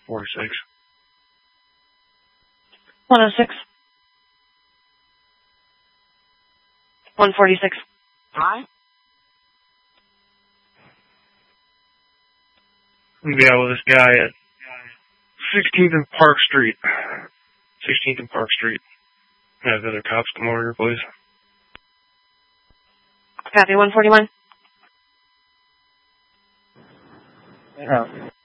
46. 106. 146. Hi. I'm gonna be out with this guy at 16th and Park Street. 16th and Park Street. Have the other cops come over here, please. Copy, 141. Yeah.